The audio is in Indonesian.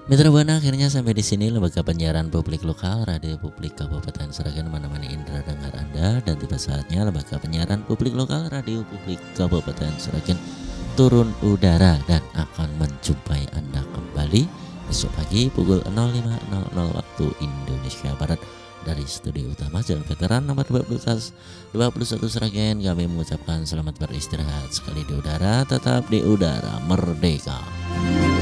Mitra Buana, akhirnya sampai di sini lembaga penyiaran publik lokal Radio Publik Kabupaten Sragen menemani indera dengar Anda, dan tiba saatnya lembaga penyiaran publik lokal Radio Publik Kabupaten Sragen turun udara dan akan menjumpai Anda kembali besok pagi pukul 05.00 waktu Indonesia Barat dari studio utama Jalan Veteran nomor 21 Sragen. Kami mengucapkan selamat beristirahat sekali di udara, tetap di udara merdeka.